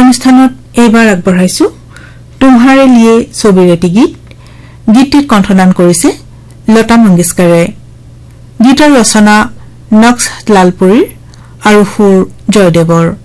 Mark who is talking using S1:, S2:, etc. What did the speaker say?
S1: অনুষ্ঠানত এইবাৰ আগবঢ়াইছো तुम्हारे लिए ছবিৰ এটি গীত গীতটিত কণ্ঠদান কৰিছে লতা মংগেশকাৰে গীতৰ ৰচনা নক্স লালপুৰীৰ আৰু সুৰ জয়দেৱৰ